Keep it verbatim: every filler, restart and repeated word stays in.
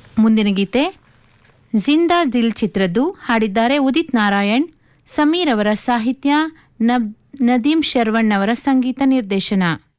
ಮುಂದಿನ ಗೀತೆ ಜಿಂದಾ ದಿಲ್ ಚಿತ್ರದ್ದು, ಹಾಡಿದ್ದಾರೆ ಉದಿತ್ ನಾರಾಯಣ್, ಸಮೀರ್ ಅವರ ಸಾಹಿತ್ಯ, ನಬ್ ನದೀಮ್ ಶರ್ವಣ್ ಅವರ ಸಂಗೀತ ನಿರ್ದೇಶನ.